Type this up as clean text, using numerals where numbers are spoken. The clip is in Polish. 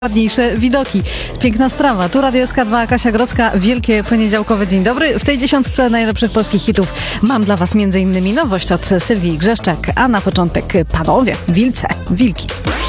Ładniejsze widoki. Piękna sprawa. Tu Radio SK2, Kasia Grodzka. Wielkie poniedziałkowe dzień dobry. W tej dziesiątce najlepszych polskich hitów mam dla was m.in. nowość od Sylwii Grzeszczak, a na początek panowie, wilce, wilki.